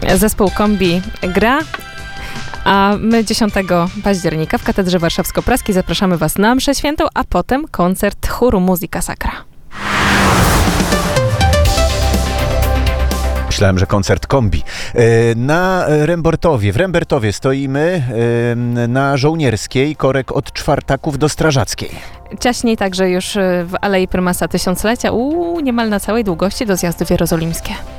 Zespół Kombi gra, a my 10 października w Katedrze Warszawsko-Praskiej zapraszamy Was na mszę świętą, a potem koncert chóru Musica Sacra. Myślałem, że koncert Kombi. W Rembertowie stoimy na Żołnierskiej, korek od Czwartaków do Strażackiej. Ciaśniej także już w Alei Prymasa Tysiąclecia, niemal na całej długości do zjazdów jerozolimskie.